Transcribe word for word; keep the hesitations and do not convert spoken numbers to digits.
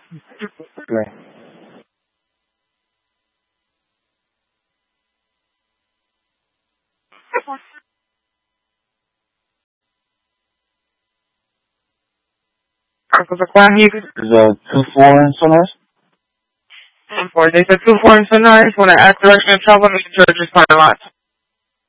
Right. Marcos Aquahig. Is a two four in Sunrise? And four. They said two four in Sunrise. When I asked direction of travel, Mister George's parking lot.